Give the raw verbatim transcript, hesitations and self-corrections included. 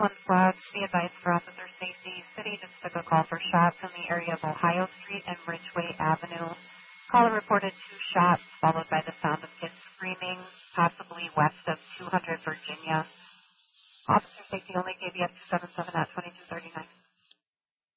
one flag. Be advised for officer safety. City just took a call for shots in the area of Ohio Street and Ridgeway Avenue. Caller reported two shots followed by the sound of kids screaming, possibly west of two hundred Virginia. Officer safety only K B S two seven seven at twenty-two thirty-nine.